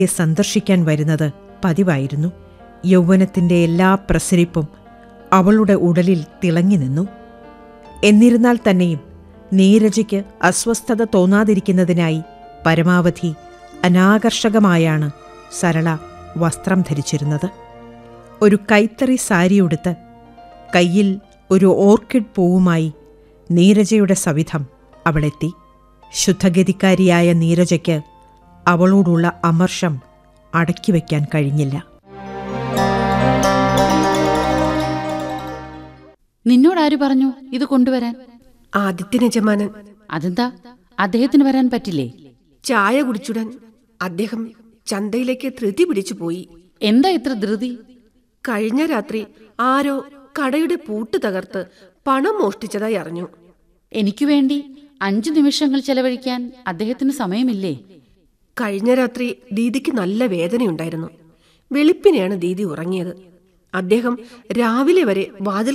സന്ദർശിക്കാൻ വരുന്നത് പതിവായിരുന്നു. യൗവനത്തിൻ്റെ എല്ലാ പ്രസരിപ്പും അവളുടെ ഉടലിൽ തിളങ്ങി നിന്നു. എന്നിരുന്നാൽ തന്നെയും നീരജയ്ക്ക് അസ്വസ്ഥത തോന്നാതിരിക്കുന്നതിനായി പരമാവധി അനാകർഷകമായാണ് സരള വസ്ത്രം ധരിച്ചിരുന്നത്. ഒരു കൈത്തറി സാരിയുടുത്ത് കയ്യിൽ ഒരു ഓർക്കിഡ് പൂവുമായി നീരജയുടെ സവിധം അവളെത്തി. ശുദ്ധഗതിക്കാരിയായ നീരജയ്ക്ക് അവളോടുള്ള അമർഷം അടക്കിവെക്കാൻ കഴിഞ്ഞില്ല. നിന്നോടാര് പറഞ്ഞു ഇത് കൊണ്ടുവരാൻ? ആദിത്യൻ യജമാനൻ. അതെന്താ, അദ്ദേഹത്തിന് വരാൻ പറ്റില്ലേ? ചായ കുടിച്ചുടൻ അദ്ദേഹം ചന്തയിലേക്ക് ധൃതി പിടിച്ചു പോയി. എന്താ ഇത്ര ധൃതി? കഴിഞ്ഞ രാത്രി ആരോ കടയുടെ പൂട്ട് തകർത്ത് പണം മോഷ്ടിച്ചതായി അറിഞ്ഞു. എനിക്കു വേണ്ടി 5 നിമിഷങ്ങൾ ചെലവഴിക്കാൻ അദ്ദേഹത്തിന് സമയമില്ലേ? കഴിഞ്ഞ രാത്രി ദീദിക്ക് നല്ല വേദനയുണ്ടായിരുന്നു. വെളുപ്പിനെയാണ് ദീദി ഉറങ്ങിയത്. അദ്ദേഹം രാവിലെ വരെ വാതിൽ